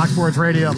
Fox Sports Radio.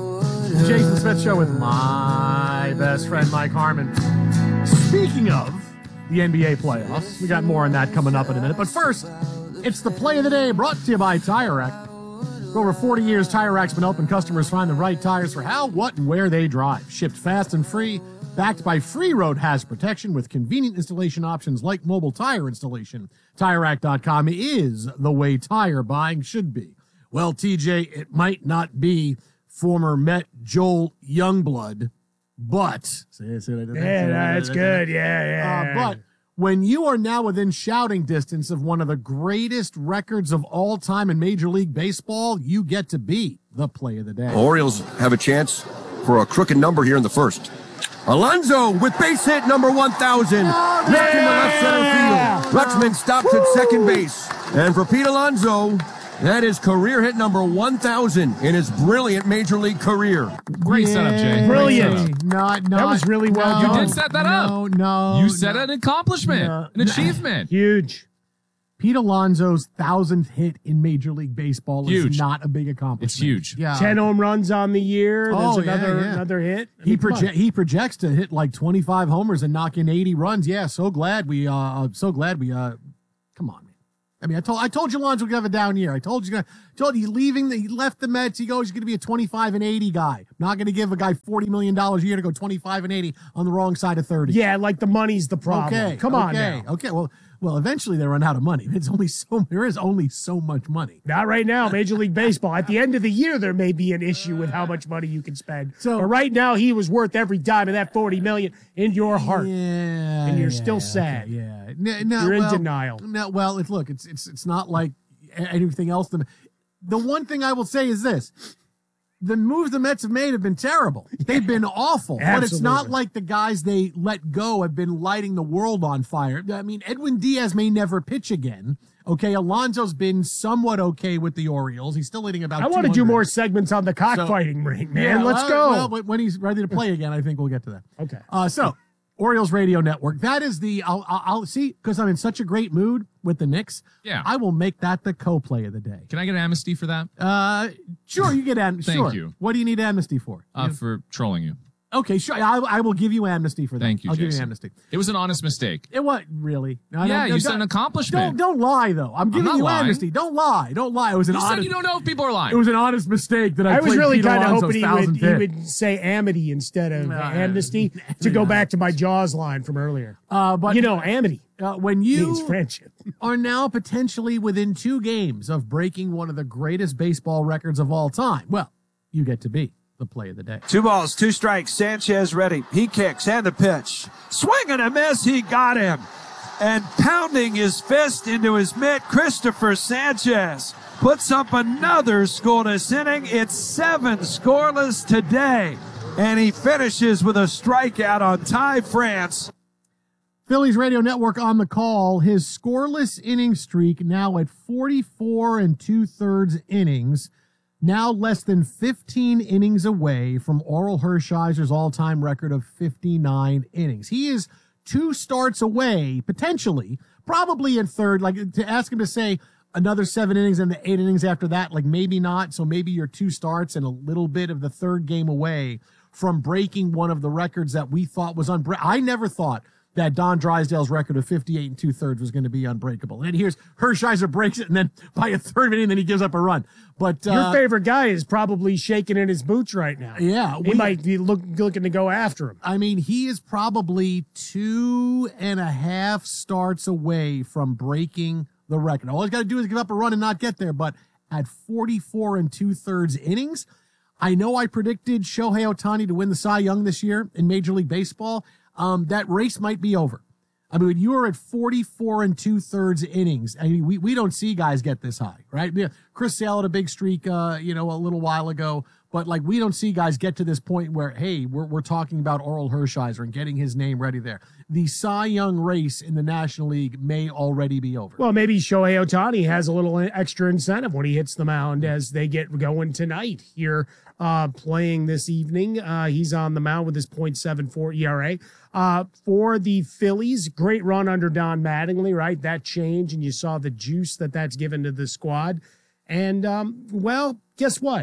Jason Smith Show with my best friend, Mike Harmon. Speaking of the NBA playoffs, we got more on that coming up in a minute. But first, it's the play of the day brought to you by Tire Rack. For over 40 years, Tire Rack's been helping customers find the right tires for how, what, and where they drive. Shipped fast and free, backed by free road hazard protection with convenient installation options like mobile tire installation. TireRack.com is the way tire buying should be. Well, TJ, it might not be former Met Joel Youngblood, but... That's good. Yeah. But when you are now within shouting distance of one of the greatest records of all time in Major League Baseball, you get to be the play of the day. Orioles have a chance for a crooked number here in the first. Alonso with base hit number 1,000. Left in the left center field. Rutschman stops at second base. And for Pete Alonso, that is career hit number 1,000 in his brilliant Major League career. Great setup, Jay. Brilliant. Not, That was really well done. You did set that up. No. You set an accomplishment, an achievement. Huge. Pete Alonso's 1,000th hit in Major League Baseball is Huge. not a big accomplishment. It's huge. Yeah. 10 home runs on the year. There's yeah. another hit. I He mean, come on. he projects to hit like 25 homers and knock in 80 runs. Yeah, so glad we come on, man. I mean, I told you Alonso would have a down year. I told you he left the Mets. He goes, he's going to be a 25 and 80 guy. Not going to give a guy $40 million a year to go 25 and 80 on the wrong side of 30. Yeah, like the money's the problem. Okay. Come on now. Okay. Well, eventually they run out of money. There is only so much money. Not right now, Major League Baseball. At the end of the year, there may be an issue with how much money you can spend. So- but right now, he was worth every dime of that $40 million in your heart. Yeah. And you're still sad. Okay, yeah. No, You're in well, denial. No, well, look, it's not like anything else. The one thing I will say is this. The moves the Mets have made have been terrible. They've been awful. But it's not Absolutely. like the guys they let go have been lighting the world on fire. I mean, Edwin Diaz may never pitch again. Okay, Alonso's been somewhat okay with the Orioles. He's still hitting about I want to 200. do more segments on the cockfighting ring, man. Yeah, Let's go. Well, when he's ready to play again, I think we'll get to that. Okay. So Orioles Radio Network. That is I'll see, because I'm in such a great mood with the Knicks. Yeah. I will make that the co-play of the day. Can I get an amnesty for that? Sure, you get amnesty. Thank sure. you. What do you need amnesty for? For trolling you. Okay, sure. I will give you amnesty for that. Thank you, I'll give you Jason. amnesty. It was an honest mistake. It what really? No, Yeah, you said don't- an accomplishment. Don't lie though. I'm giving not you lying. amnesty. Don't lie. Don't lie. It was an You said honest. you don't know if people are lying. It was an honest mistake that I I was played really Pete kind of Alonso's hoping he 1,000th. would say amity instead of No, amnesty to go back to my Jaws line from earlier. But Amity when means you friendship. are now potentially within 2 games of breaking one of the greatest baseball records of all time, well, you get to be the play of the day. 2 balls, 2 strikes. Sanchez ready. He kicks and the pitch. Swing and a miss. He got him. And pounding his fist into his mitt, Christopher Sanchez puts up another scoreless inning. It's 7 scoreless today. And he finishes with a strikeout on Ty France. Phillies Radio Network on the call. His scoreless inning streak now at 44 2/3 innings. Now less than 15 innings away from Oral Hershiser's all-time record of 59 innings. He is 2 starts away, potentially, probably in third. Like, to ask him to say another 7 innings and the 8 innings after that, like, maybe not. So maybe you're 2 starts and a little bit of the third game away from breaking one of the records that we thought was I never thought that Don Drysdale's record of 58 2/3 was going to be unbreakable. And here's Hershiser breaks it, and then by a third inning, then he gives up a run. But Your favorite guy is probably shaking in his boots right now. Yeah, He might be looking to go after him. I mean, he is probably 2.5 starts away from breaking the record. All he's got to do is give up a run and not get there. But at 44 2/3 innings, I know I predicted Shohei Ohtani to win the Cy Young this year in Major League Baseball. That race might be over. I mean, you are at 44 2/3 innings. I mean, we don't see guys get this high, right? Yeah, Chris Sale had a big streak, a little while ago, but like, we don't see guys get to this point where, hey, we're talking about Oral Hershiser and getting his name ready there. The Cy Young race in the National League may already be over. Well, maybe Shohei Ohtani has a little extra incentive when he hits the mound as they get going tonight here, playing this evening. He's on the mound with his .74 ERA. For the Phillies, great run under Don Mattingly, right? That change, and you saw the juice that's given to the squad. And, well, guess what?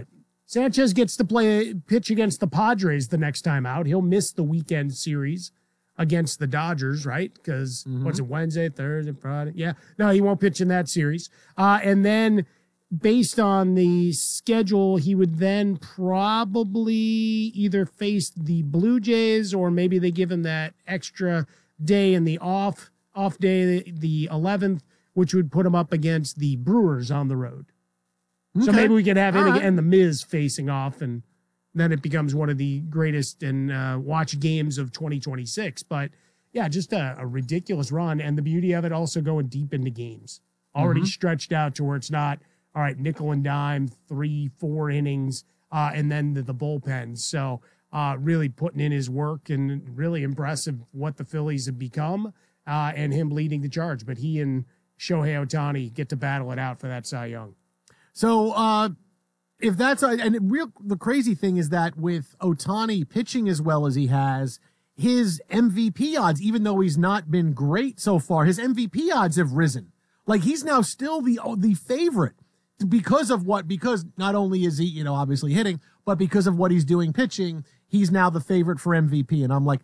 Sanchez gets to pitch against the Padres the next time out. He'll miss the weekend series against the Dodgers, right? Because what's it, Wednesday, Thursday, Friday? Yeah. No, he won't pitch in that series. And then based on the schedule, he would then probably either face the Blue Jays or maybe they give him that extra day in the off day, the 11th, which would put him up against the Brewers on the road. So maybe we could have him and the Miz facing off, and then it becomes one of the greatest and watch games of 2026. But yeah, just a ridiculous run. And the beauty of it also going deep into games, already stretched out to where it's not, all right, nickel and dime, 3-4 innings, and then the bullpen. So really putting in his work and really impressive what the Phillies have become and him leading the charge. But he and Shohei Ohtani get to battle it out for that Cy Young. So if that's the crazy thing is that with Ohtani pitching as well as he has, his MVP odds, even though he's not been great so far, his MVP odds have risen. Like he's now still the favorite because not only is he, obviously hitting, but because of what he's doing pitching, he's now the favorite for MVP. And I'm like,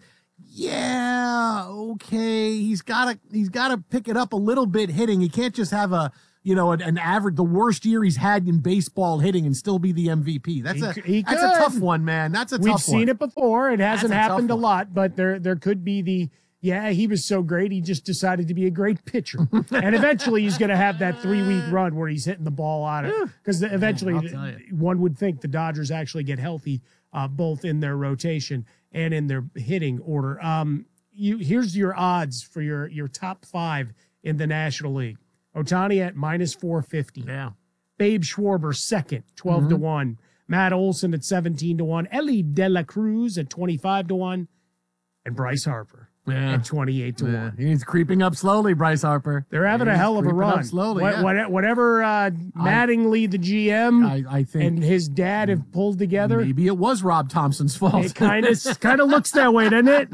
yeah, okay, he's gotta pick it up a little bit hitting. He can't just have an average, the worst year he's had in baseball hitting and still be the MVP. That's a tough one, man. That's a tough one. We've seen it before. It hasn't happened a lot, but there could be he was so great, he just decided to be a great pitcher. And eventually he's going to have that 3-week run where he's hitting the ball out of, because eventually one would think the Dodgers actually get healthy, both in their rotation and in their hitting order. Here's your odds for your top 5 in the National League. Ohtani at -450. Yeah. Babe Schwarber second, 12-1. Matt Olson at 17-1. Ellie De La Cruz at 25-1. And Bryce Harper at 28-1. He's creeping up slowly, Bryce Harper. They're having a hell of a run. Slowly, Whatever Mattingly, the GM, I think, and his dad have pulled together. Maybe it was Rob Thompson's fault. It kind of looks that way, doesn't it?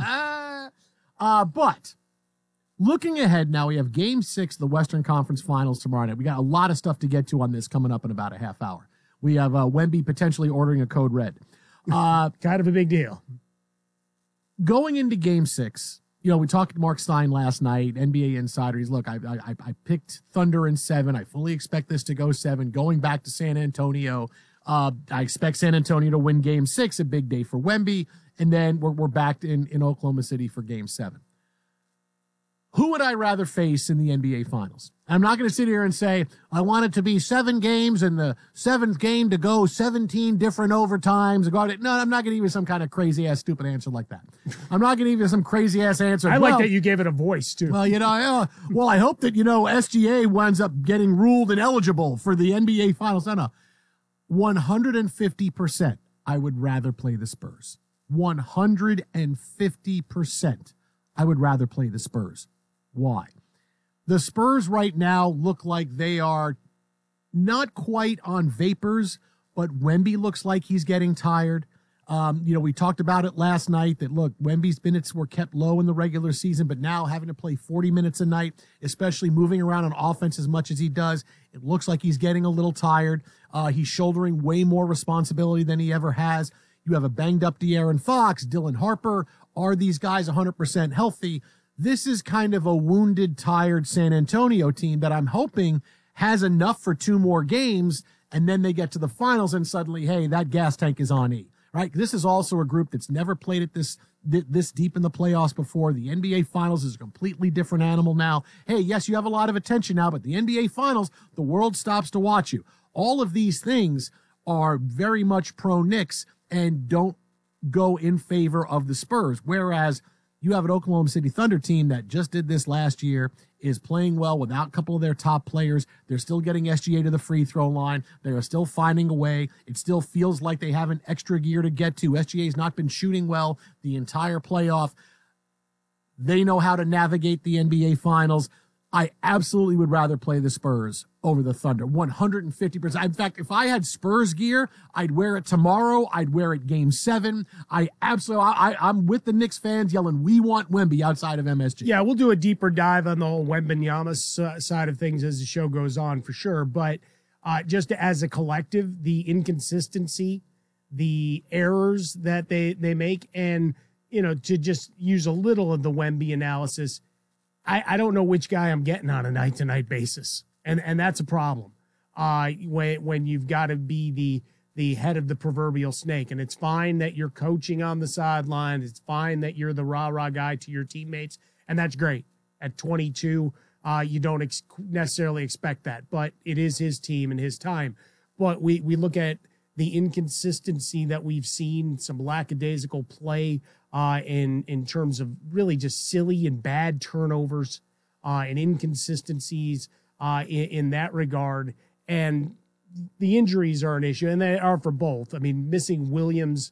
But looking ahead now, we have Game 6 of the Western Conference Finals tomorrow night. We got a lot of stuff to get to on this coming up in about a half hour. We have Wemby potentially ordering a code red. Kind of a big deal. Going into Game 6, we talked to Mark Stein last night, NBA Insider. He's, look, I picked Thunder in 7. I fully expect this to go 7. Going back to San Antonio, I expect San Antonio to win Game 6, a big day for Wemby. And then we're back in Oklahoma City for Game 7. Who would I rather face in the NBA Finals? I'm not going to sit here and say, I want it to be 7 games and the 7th game to go 17 different overtimes. No, I'm not going to give you some kind of crazy-ass stupid answer like that. I'm not going to give you some crazy-ass answer. I like that you gave it a voice, too. Well, I hope that, SGA winds up getting ruled ineligible for the NBA Finals. No. 150%, I would rather play the Spurs. 150%, I would rather play the Spurs. Why? The Spurs right now look like they are not quite on vapors, but Wemby looks like he's getting tired. We talked about it last night that, look, Wemby's minutes were kept low in the regular season, but now having to play 40 minutes a night, especially moving around on offense as much as he does, it looks like he's getting a little tired. He's shouldering way more responsibility than he ever has. You have a banged-up De'Aaron Fox, Dylan Harper. Are these guys 100% healthy? This is kind of a wounded, tired San Antonio team that I'm hoping has enough for 2 more games, and then they get to the finals and suddenly, hey, that gas tank is on E, right? This is also a group that's never played it this deep in the playoffs before. The NBA Finals is a completely different animal now. Hey, yes, you have a lot of attention now, but the NBA Finals, the world stops to watch you. All of these things are very much pro Knicks and don't go in favor of the Spurs, whereas you have an Oklahoma City Thunder team that just did this last year, is playing well without a couple of their top players. They're still getting SGA to the free throw line. They are still finding a way. It still feels like they have an extra gear to get to. SGA's not been shooting well the entire playoff. They know how to navigate the NBA Finals. I absolutely would rather play the Spurs over the Thunder, 150%. In fact, if I had Spurs gear, I'd wear it tomorrow. I'd wear it Game 7. I'm with the Knicks fans yelling, we want Wemby outside of MSG. Yeah, we'll do a deeper dive on the whole Wembanyama side of things as the show goes on for sure. But just as a collective, the inconsistency, the errors that they make, and, to just use a little of the Wemby analysis, I don't know which guy I'm getting on a night-to-night basis. And that's a problem. When you've got to be the head of the proverbial snake. And it's fine that you're coaching on the sideline. It's fine that you're the rah-rah guy to your teammates. And that's great. At 22, you don't necessarily expect that. But it is his team and his time. But we look at the inconsistency that we've seen, some lackadaisical play in terms of really just silly and bad turnovers and inconsistencies in that regard. And the injuries are an issue, and they are for both. I mean, missing Williams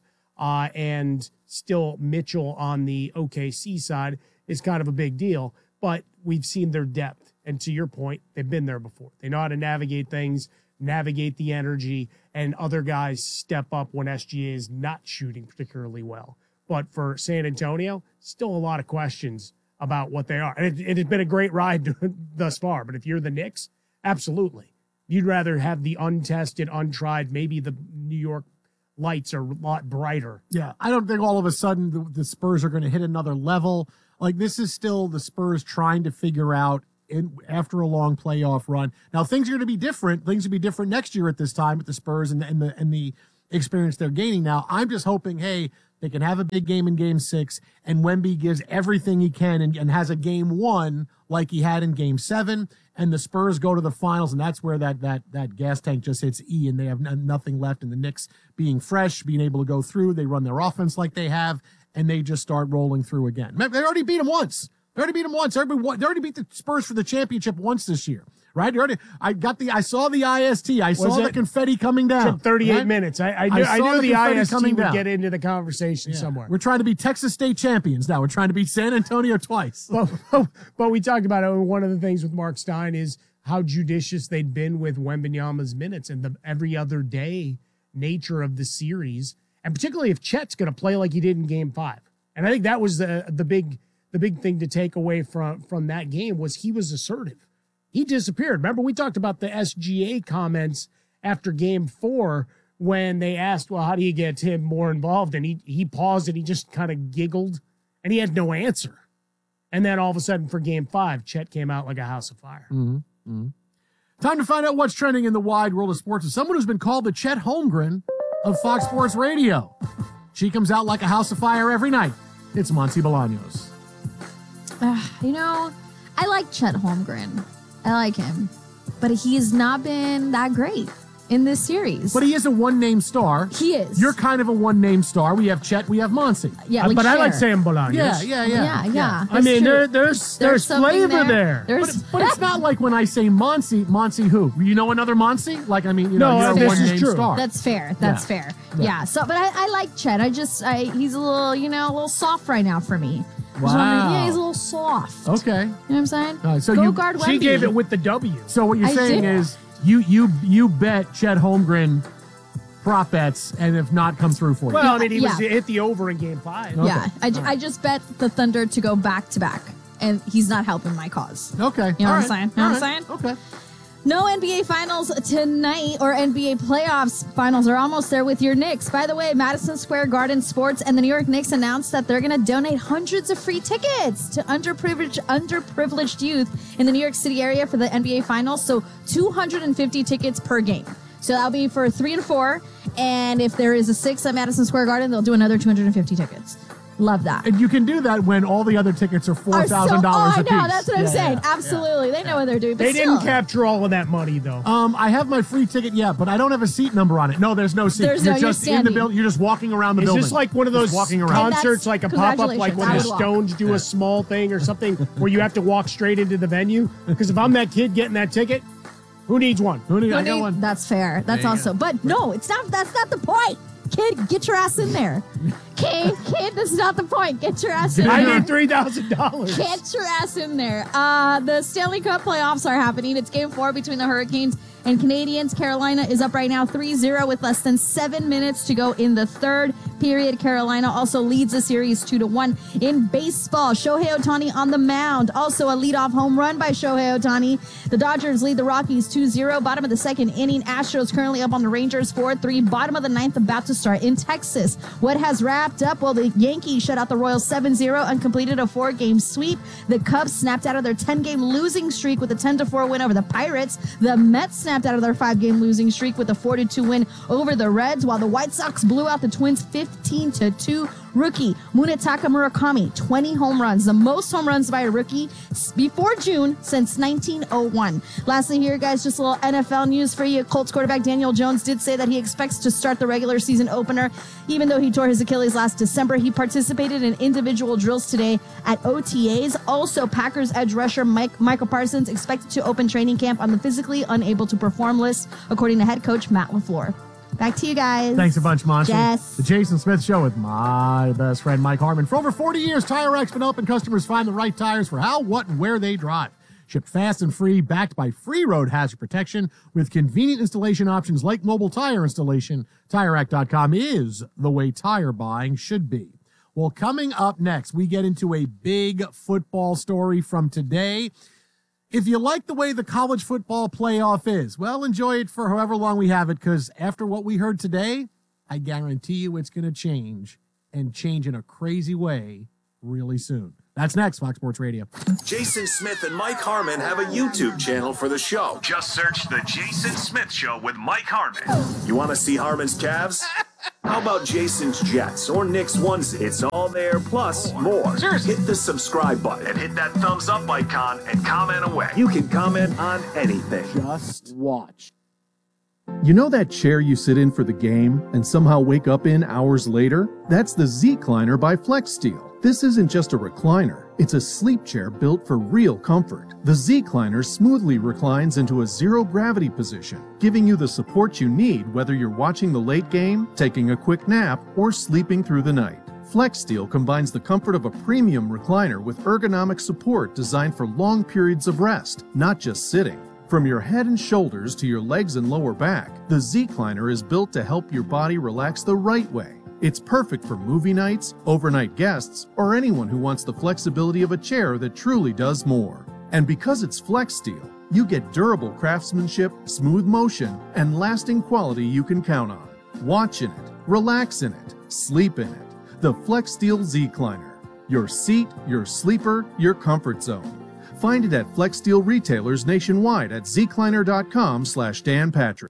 and still Mitchell on the OKC side is kind of a big deal, but we've seen their depth. And to your point, they've been there before. They know how to navigate things, navigate the energy, and other guys step up when SGA is not shooting particularly well. But for San Antonio, still a lot of questions about what they are. And it has been a great ride thus far, but if you're the Knicks, absolutely. You'd rather have the untested, untried, maybe the New York lights are a lot brighter. Yeah, I don't think all of a sudden the Spurs are going to hit another level. Like, this is still the Spurs trying to figure out after a long playoff run. Now, things are going to be different. Things will be different next year at this time with the Spurs and the experience they're gaining now. I'm just hoping, hey, they can have a big game in Game 6, and Wemby gives everything he can and has a Game 1 like he had in Game 7, and the Spurs go to the finals, and that's where that gas tank just hits E, and they have nothing left, and the Knicks being fresh, being able to go through, they run their offense like they have, and they just start rolling through again. They already beat them once. They already beat the Spurs for the championship once this year, right? I saw the IST. I saw the confetti coming down. Took 38 right? minutes. I knew the IST would down. get into the conversation somewhere. We're trying to be Texas State champions now. We're trying to beat San Antonio twice. But we talked about it. One of the things with Mark Stein is how judicious they'd been with Wembanyama's minutes and the every other day nature of the series, and particularly if Chet's going to play like he did in Game 5. And I think that was the big thing to take away from that game was he was assertive. He disappeared. Remember, we talked about the SGA comments after Game 4 when they asked, well, how do you get him more involved? And he paused and he just kind of giggled and he had no answer. And then all of a sudden for Game 5, Chet came out like a house of fire. Mm-hmm. Mm-hmm. Time to find out what's trending in the wide world of sports with someone who's been called the Chet Holmgren of Fox Sports Radio. She comes out like a house of fire every night. It's Monty Bolaños. I like Chet Holmgren. I like him. But he's not been that great in this series. But he is a one-name star. He is. You're kind of a one-name star. We have Chet, we have Monty. Yeah, but I like Sam Bolaños. Yeah. I mean, there's flavor there. But it's not like when I say Monty who? You know another Monty? Like, I mean, you're a this is one-name true. star. That's fair. That's fair. Yeah. So, but I like Chet. He's a little soft right now for me. Wow. Yeah, he's a little soft. Okay. You know what I'm saying? So Go guard Wemby. She gave it with the W. So what you're saying is you bet Chet Holmgren prop bets and have not come through for you. Well, I mean, he was hit the over in Game 5. Okay. Yeah, I just bet the Thunder to go back to back, and he's not helping my cause. Okay. You know All what I'm saying? Okay. No NBA Finals tonight, or NBA playoffs finals are almost there with your Knicks. By the way, Madison Square Garden Sports and the New York Knicks announced that they're going to donate hundreds of free tickets to underprivileged youth in the New York City area for the NBA Finals. So 250 tickets per game. So that'll be for 3 and 4. And if there is a 6 at Madison Square Garden, they'll do another 250 tickets. Love that. And you can do that when all the other tickets are $4,000 a piece. I know, that's what I'm saying. Yeah. Absolutely. They know what they're doing. But They didn't capture all of that money, though. I have my free ticket, but I don't have a seat number on it. No, there's no seat. You're just in the building. You're just walking around the building. Is this like one of those concerts, like a pop-up, like when the Stones do a small thing or something where you have to walk straight into the venue? Because if I'm that kid getting that ticket, who needs one? I got one. That's fair. That's also. But no, it's not. That's not the point. Kid, get your ass in there. Kid, this is not the point. Get your ass in there. I need $3,000. Get your ass in there. The Stanley Cup playoffs are happening. It's Game 4 between the Hurricanes And Canadians, Carolina is up right now 3-0 with less than 7 minutes to go in the third period. Carolina also leads the series 2-1. In baseball, Shohei Ohtani on the mound. Also a leadoff home run by Shohei Ohtani. The Dodgers lead the Rockies 2-0. Bottom of the second inning. Astros currently up on the Rangers 4-3. Bottom of the ninth about to start in Texas. What has wrapped up? Well, the Yankees shut out the Royals 7-0 and completed a 4-game sweep. The Cubs snapped out of their 10-game losing streak with a 10-4 win over the Pirates. The Mets snapped out of their 5-game losing streak with a 4-2 win over the Reds, while the White Sox blew out the Twins 15-2. Rookie Munetaka Murakami, 20 home runs, the most home runs by a rookie before June since 1901. Lastly here, guys, just a little NFL news for you. Colts quarterback Daniel Jones did say that he expects to start the regular season opener. Even though he tore his Achilles last December, he participated in individual drills today at OTAs. Also, Packers edge rusher Michael Parsons expected to open training camp on the physically unable to perform list, according to head coach Matt LaFleur. Back to you guys. Thanks a bunch, Monty. Yes. The Jason Smith Show with my best friend, Mike Harmon. For over 40 years, TireRack's been helping customers find the right tires for how, what, and where they drive. Shipped fast and free, backed by free road hazard protection with convenient installation options like mobile tire installation. TireRack.com is the way tire buying should be. Well, coming up next, we get into a big football story from today. If you like the way the college football playoff is, well, enjoy it for however long we have it, because after what we heard today, I guarantee you it's going to change, and change in a crazy way really soon. That's next, Fox Sports Radio. Jason Smith and Mike Harmon have a YouTube channel for the show. Just search The Jason Smith Show with Mike Harmon. You want to see Harmon's calves? How about Jason's Jets or Nick's onesie? It's all there, plus more. Seriously. Hit the subscribe button and hit that thumbs up icon and comment away. You can comment on anything. Just watch. You know that chair you sit in for the game and somehow wake up in hours later? That's the Z-Cliner by FlexSteel. This isn't just a recliner. It's a sleep chair built for real comfort. The Z-Cliner smoothly reclines into a zero-gravity position, giving you the support you need whether you're watching the late game, taking a quick nap, or sleeping through the night. FlexSteel combines the comfort of a premium recliner with ergonomic support designed for long periods of rest, not just sitting. From your head and shoulders to your legs and lower back, the Z-Cliner is built to help your body relax the right way. It's perfect for movie nights, overnight guests, or anyone who wants the flexibility of a chair that truly does more. And because it's FlexSteel, you get durable craftsmanship, smooth motion, and lasting quality you can count on. Watch in it, relax in it, sleep in it. The FlexSteel Z-Cliner. Your seat, your sleeper, your comfort zone. Find it at FlexSteel retailers nationwide at zcliner.com/Dan Patrick.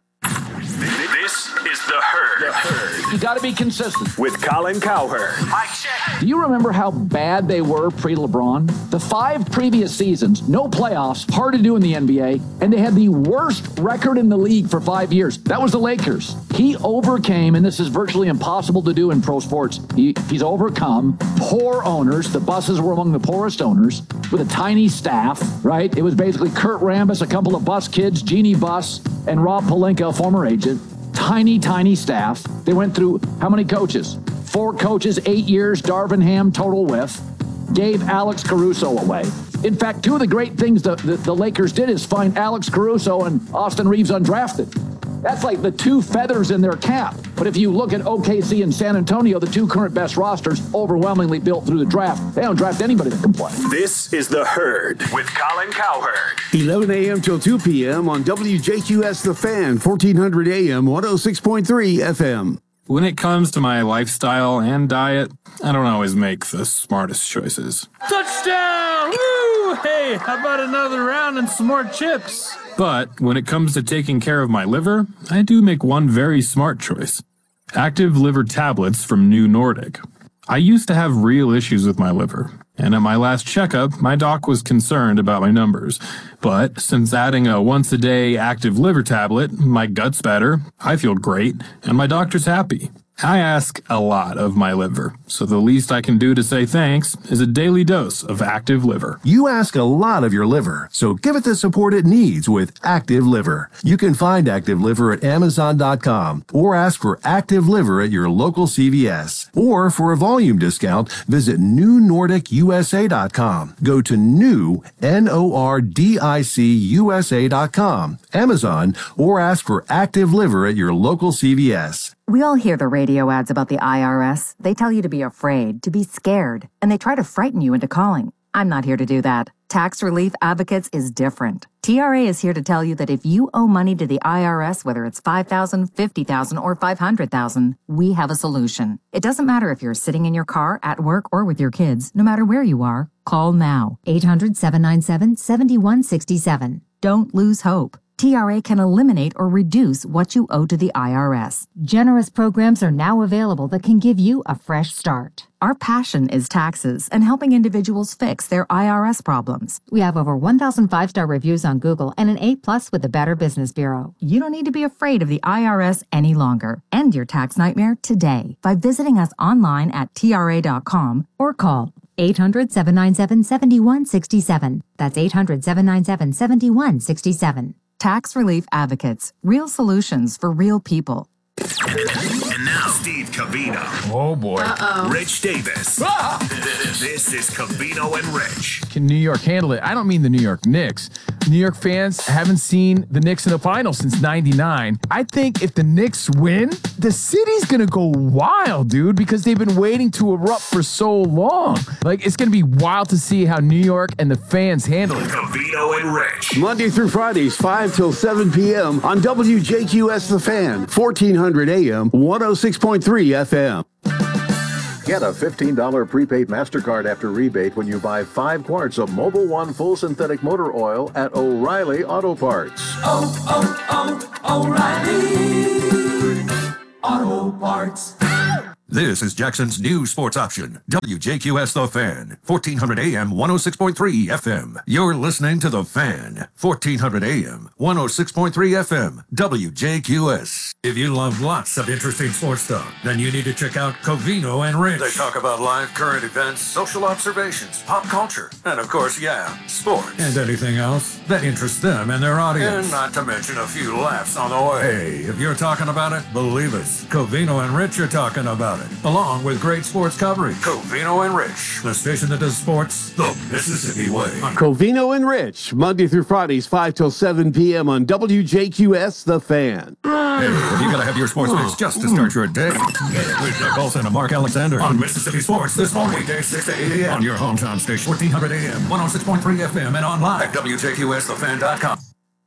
This is The Herd. You got to be consistent. With Colin Cowherd. Mike check. Do you remember how bad they were pre-LeBron? The 5 previous seasons, no playoffs, hard to do in the NBA, and they had the worst record in the league for 5 years. That was the Lakers. He overcame, and this is virtually impossible to do in pro sports, he's overcome poor owners. The Busses were among the poorest owners with a tiny staff, right? It was basically Kurt Rambis, a couple of Bus kids, Jeannie Buss, and Rob Pelinka, a former agent. Tiny staff. They went through how many coaches? 4 coaches, 8 years, Darvin Ham, total whiff. Gave Alex Caruso away. In fact, 2 of the great things the Lakers did is find Alex Caruso and Austin Reeves undrafted. That's like the 2 feathers in their cap. But if you look at OKC and San Antonio, the 2 current best rosters, overwhelmingly built through the draft. They don't draft anybody that can play. This is The Herd with Colin Cowherd. 11 a.m. till 2 p.m. on WJQS The Fan, 1400 a.m., 106.3 FM. When it comes to my lifestyle and diet, I don't always make the smartest choices. Touchdown! Woo! Hey, how about another round and some more chips? But when it comes to taking care of my liver, I do make one very smart choice. Active liver tablets from New Nordic. I used to have real issues with my liver, and at my last checkup, my doc was concerned about my numbers. But since adding a once-a-day active liver tablet, my gut's better, I feel great, and my doctor's happy. I ask a lot of my liver, so the least I can do to say thanks is a daily dose of Active Liver. You ask a lot of your liver, so give it the support it needs with Active Liver. You can find Active Liver at Amazon.com or ask for Active Liver at your local CVS. Or for a volume discount, visit NewNordicUSA.com. Go to NordicUSA.com, Amazon, or ask for Active Liver at your local CVS. We all hear the radio ads about the IRS. They tell you to be afraid, to be scared, and they try to frighten you into calling. I'm not here to do that. Tax Relief Advocates is different. TRA is here to tell you that if you owe money to the IRS, whether it's $5,000, $50,000, or $500,000, we have a solution. It doesn't matter if you're sitting in your car, at work, or with your kids. No matter where you are, call now. 800-797-7167. Don't lose hope. TRA can eliminate or reduce what you owe to the IRS. Generous programs are now available that can give you a fresh start. Our passion is taxes and helping individuals fix their IRS problems. We have over 1,000 5-star reviews on Google and an A+ with the Better Business Bureau. You don't need to be afraid of the IRS any longer. End your tax nightmare today by visiting us online at TRA.com or call 800-797-7167. That's 800-797-7167. Tax Relief Advocates. Real solutions for real people. And now, Steve Covino. Oh, boy. Rich Davis. This is Covino and Rich. Can New York handle it? I don't mean the New York Knicks. New York fans haven't seen the Knicks in the finals since 99. I think if the Knicks win, the city's going to go wild, dude, because they've been waiting to erupt for so long. Like, it's going to be wild to see how New York and the fans handle it. Covino and Rich. Monday through Fridays, 5 till 7 p.m. on WJQS The Fan, 1400 AM, 106.3 FM. Get a $15 prepaid MasterCard after rebate when you buy 5 quarts of Mobil 1 full synthetic motor oil at O'Reilly Auto Parts. O'Reilly Auto Parts. This is Jackson's new sports option, WJQS The Fan, 1400 AM, 106.3 FM. You're listening to The Fan, 1400 AM, 106.3 FM, WJQS. If you love lots of interesting sports talk, then you need to check out Covino and Rich. They talk about live current events, social observations, pop culture, and of course, sports. And anything else that interests them and their audience. And not to mention a few laughs on the way. Hey, if you're talking about it, believe us, Covino and Rich are talking about it, along with great sports coverage. Covino and Rich, the station that does sports the Mississippi way. Covino and Rich, Monday through Fridays, 5 till 7 p.m. on WJQS The Fan. Hey, if you gotta have your sports fix just to start your day, with Doug Olson and Mark Alexander on Mississippi Sports this morning, weekdays 6 to 8 a.m. on your hometown station, 1400 AM, 106.3 FM, and online at WJQSTheFan.com.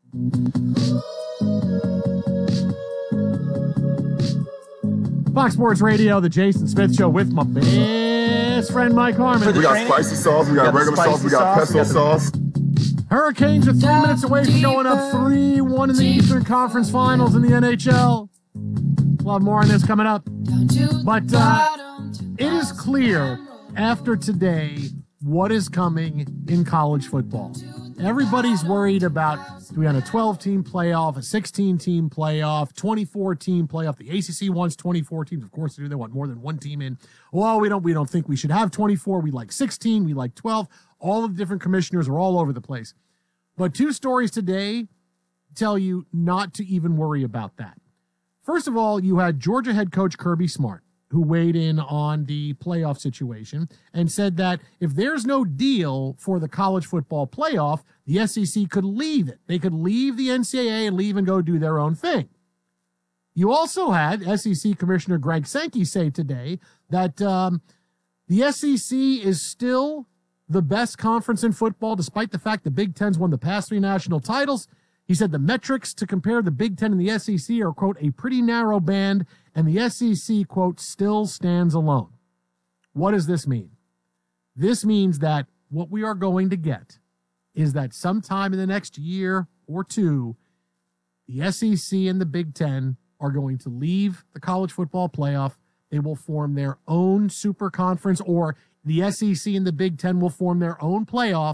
Fox Sports Radio, the Jason Smith Show with my best friend Mike Harmon. We got spicy sauce, we got regular sauce, we got pesto sauce. Hurricanes are 3 minutes away from going up 3-1 in the Eastern Conference Finals in the NHL. We'll have more on this coming up. But it is clear after today what is coming in college football. Everybody's worried about, do we have a 12-team playoff, a 16-team playoff, 24-team playoff? The ACC wants 24 teams. Of course they do. They want more than one team in. Well, we don't think we should have 24. We like 16. We like 12. All of the different commissioners are all over the place. But 2 stories today tell you not to even worry about that. First of all, you had Georgia head coach Kirby Smart, who weighed in on the playoff situation and said that if there's no deal for the college football playoff, the SEC could leave it. They could leave the NCAA and leave and go do their own thing. You also had SEC Commissioner Greg Sankey say today that the SEC is still the best conference in football, despite the fact the Big Ten's won the past 3 national titles. He said the metrics to compare the Big Ten and the SEC are, quote, a pretty narrow band, and the SEC, quote, still stands alone. What does this mean? This means that what we are going to get is that sometime in the next year or 2, the SEC and the Big Ten are going to leave the college football playoff. They will form their own super conference, or the SEC and the Big Ten will form their own playoff,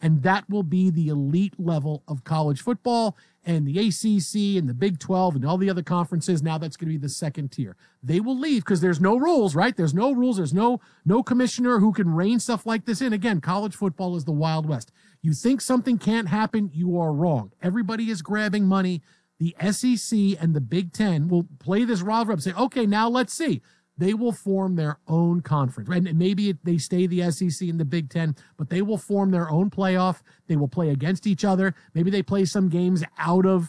And that will be the elite level of college football, and the ACC and the Big 12 and all the other conferences. Now that's going to be the second tier. They will leave because there's no rules, right? There's no rules. There's no commissioner who can rein stuff like this in. Again, college football is the Wild West. You think something can't happen, you are wrong. Everybody is grabbing money. The SEC and the Big 10 will play this rivalry up and say, okay, now let's see. They will form their own conference. And maybe they stay the SEC and the Big 10, but they will form their own playoff. They will play against each other. Maybe they play some games out of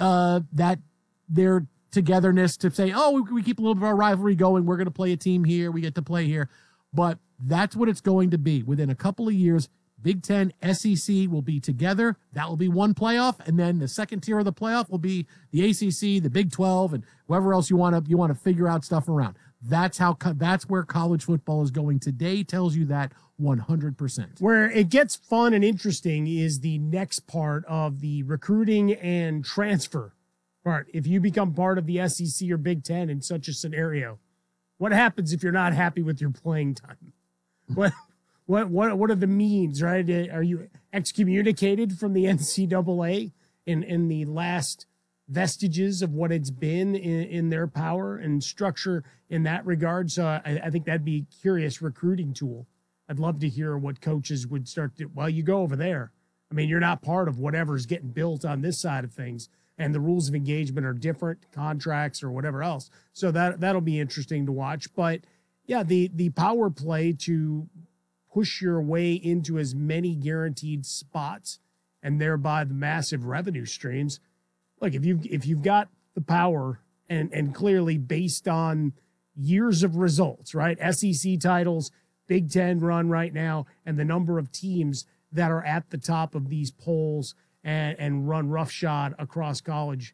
their togetherness to say, oh, we keep a little bit of our rivalry going. We're going to play a team here. We get to play here. But that's what it's going to be. Within a couple of years, Big 10, SEC will be together. That will be one playoff. And then the second tier of the playoff will be the ACC, the Big 12, and whoever else you want to figure out stuff around. That's where college football is going today. Tells you that 100%. Where it gets fun and interesting is the next part of the recruiting and transfer part. If you become part of the SEC or Big 10 in such a scenario, what happens if you're not happy with your playing time? What are the means, right? Are you excommunicated from the NCAA in the last vestiges of what it's been in their power and structure in that regard? So I think that'd be a curious recruiting tool. I'd love to hear what coaches would start to, well, you go over there. I mean, you're not part of whatever's getting built on this side of things, and the rules of engagement are different, contracts or whatever else. So that'll be interesting to watch. But yeah, the power play to push your way into as many guaranteed spots and thereby the massive revenue streams. Look, if you've got the power and clearly based on years of results, right? SEC titles, Big 10 run right now, and the number of teams that are at the top of these polls and run roughshod across college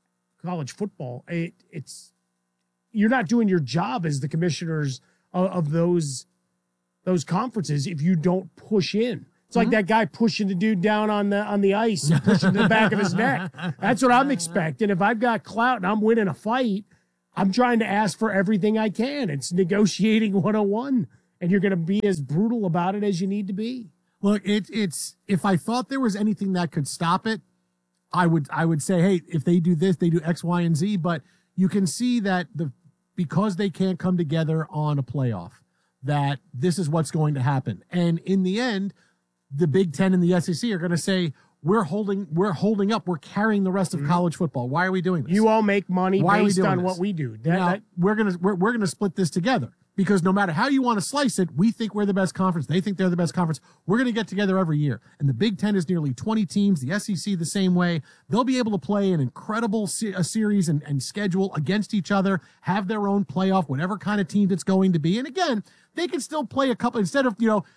football. It's you're not doing your job as the commissioners of those conferences if you don't push in. It's like that guy pushing the dude down on the ice and pushing the back of his neck. That's what I'm expecting. If I've got clout and I'm winning a fight, I'm trying to ask for everything I can. It's negotiating 101, and you're going to be as brutal about it as you need to be. Look, it's if I thought there was anything that could stop it, I would say, hey, if they do this, they do X, Y, and Z. But you can see that because they can't come together on a playoff, that this is what's going to happen. And in the end, the Big 10 and the SEC are going to say, we're holding up. We're carrying the rest of college football. Why are we doing this? You all make money based on what we do. We're gonna split this together, because no matter how you want to slice it, we think we're the best conference. They think they're the best conference. We're going to get together every year. And the Big 10 is nearly 20 teams. The SEC the same way. They'll be able to play an incredible series and schedule against each other, have their own playoff, whatever kind of team it's going to be. And again, they can still play a couple, instead of, the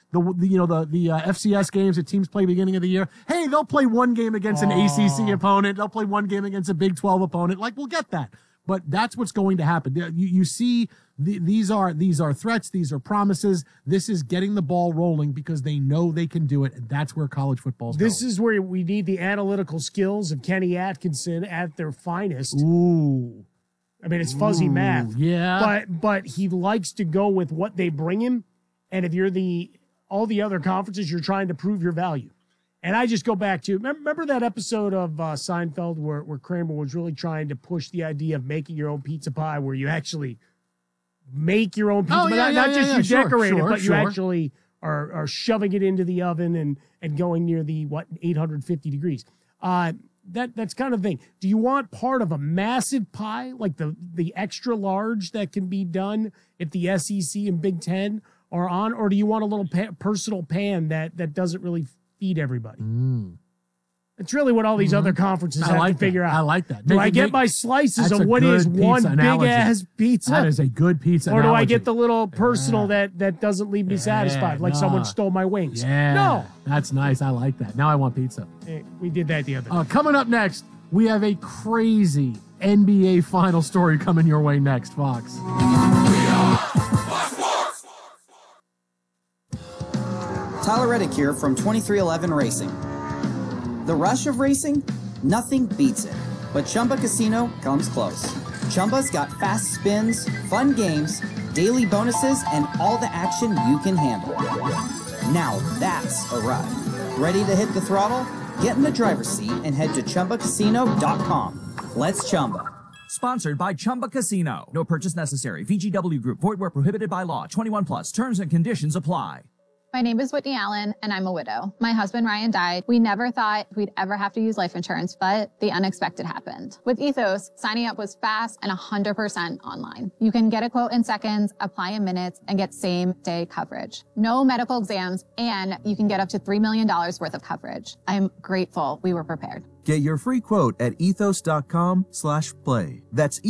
FCS games that teams play beginning of the year. Hey, they'll play one game against an ACC opponent. They'll play one game against a Big 12 opponent. Like, we'll get that. But that's what's going to happen. You see, these are threats. These are promises. This is getting the ball rolling because they know they can do it. And that's where college football is going. This is where we need the analytical skills of Kenny Atkinson at their finest. Ooh. I mean, it's fuzzy math. Yeah. But he likes to go with what they bring him. And if you're all the other conferences, you're trying to prove your value. And I just go back to, remember that episode of Seinfeld where Kramer was really trying to push the idea of making your own pizza pie, where you actually make your own pizza pie, not just decorate it, but you actually are shoving it into the oven and going near the 850 degrees. That's kind of thing. Do you want part of a massive pie, like the extra large that can be done if the SEC and Big 10 are on, or do you want a little personal pan that doesn't really feed everybody? It's really what all these other conferences have to figure out. I like that. Do I get my slices of what is one big-ass pizza? That is a good pizza Or do analogy. I get the little personal that doesn't leave me satisfied, like someone stole my wings? Yeah. No. That's nice. I like that. Now I want pizza. Hey, we did that the other day. Coming up next, we have a crazy NBA final story coming your way next, Fox. Tyler Reddick here from 2311 Racing. The rush of racing? Nothing beats it. But Chumba Casino comes close. Chumba's got fast spins, fun games, daily bonuses, and all the action you can handle. Now that's a ride. Ready to hit the throttle? Get in the driver's seat and head to ChumbaCasino.com. Let's Chumba. Sponsored by Chumba Casino. No purchase necessary. VGW Group. Void where prohibited by law. 21 plus. Terms and conditions apply. My name is Whitney Allen, and I'm a widow. My husband, Ryan, died. We never thought we'd ever have to use life insurance, but the unexpected happened. With Ethos, signing up was fast and 100% online. You can get a quote in seconds, apply in minutes, and get same-day coverage. No medical exams, and you can get up to $3 million worth of coverage. I'm grateful we were prepared. Get your free quote at ethos.com/play. That's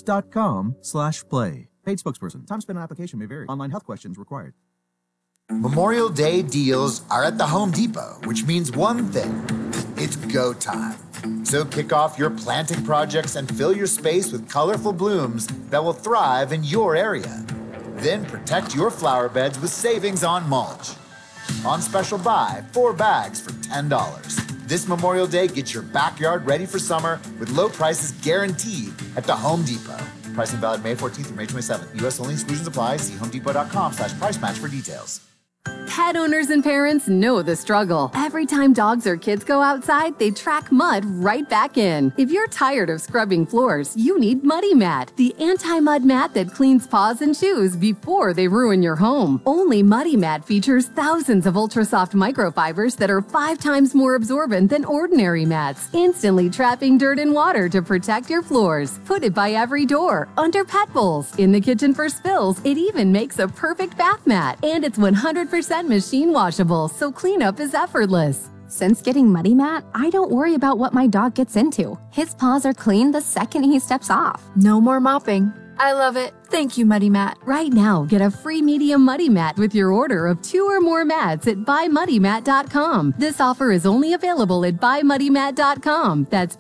ethos.com/play. Paid spokesperson. Time spent on application may vary. Online health questions required. Memorial Day deals are at the Home Depot, which means one thing. It's go time. So kick off your planting projects and fill your space with colorful blooms that will thrive in your area. Then protect your flower beds with savings on mulch. On special buy, 4 bags for $10. This Memorial Day, get your backyard ready for summer with low prices guaranteed at the Home Depot. Pricing valid May 14th through May 27th. U.S. only. Exclusions apply. See homedepot.com/price match for details. Pet owners and parents know the struggle. Every time dogs or kids go outside, they track mud right back in. If you're tired of scrubbing floors, you need Muddy Mat, the anti-mud mat that cleans paws and shoes before they ruin your home. Only Muddy Mat features thousands of ultra-soft microfibers that are 5 times more absorbent than ordinary mats, instantly trapping dirt and water to protect your floors. Put it by every door, under pet bowls, in the kitchen for spills. It even makes a perfect bath mat, and it's 100% machine washable, so cleanup is effortless. Since getting Muddy Mat, I don't worry about what my dog gets into. His paws are clean the second he steps off. No more mopping. I love it. Thank you, Muddy Mat. Right now, get a free medium Muddy Mat with your order of 2 or more mats at buymuddymat.com. This offer is only available at buymuddymat.com. That's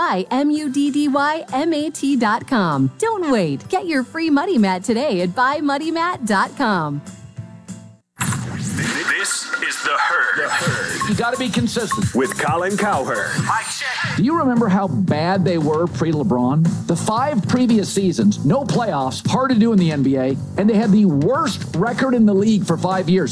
BUYMUDDYMAT.com. Don't wait. Get your free Muddy Mat today at buymuddymat.com. This is The Herd. You got to be consistent. With Colin Cowherd. Do you remember how bad they were pre-LeBron? The 5 previous seasons, no playoffs, hard to do in the NBA, and they had the worst record in the league for 5 years.